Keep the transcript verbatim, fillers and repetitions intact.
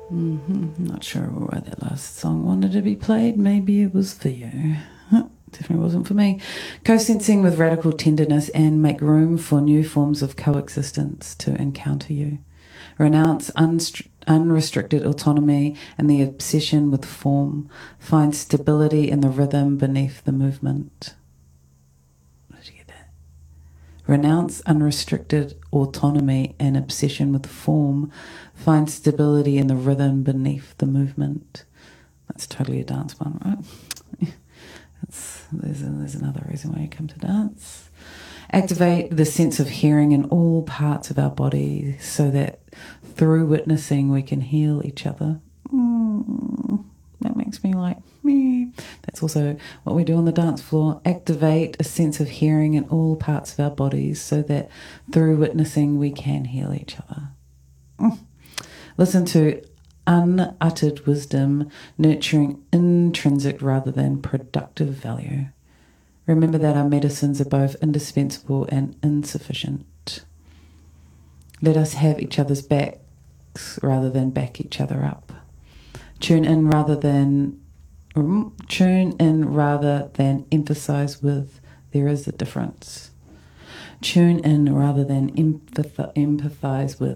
Mm-hmm. Not sure why that last song wanted to be played. Maybe it was for you. Definitely wasn't for me. Co-sensing with radical tenderness and make room for new forms of coexistence to encounter you. Renounce unst- unrestricted autonomy and the obsession with form. Find stability in the rhythm beneath the movement. Did you get that? Renounce unrestricted autonomy and obsession with form. Find stability in the rhythm beneath the movement. That's totally a dance one, right? That's, there's, a, there's another reason why you come to dance. Activate the sense of hearing in all parts of our body so that through witnessing we can heal each other. Mm, that makes me like me. That's also what we do on the dance floor. Activate a sense of hearing in all parts of our bodies so that through witnessing we can heal each other. Mm. Listen to unuttered wisdom, nurturing intrinsic rather than productive value. Remember that our medicines are both indispensable and insufficient. Let us have each other's backs rather than back each other up. Tune in rather than um, tune in rather than emphasize with. There is a difference. Tune in rather than empath- empathize with.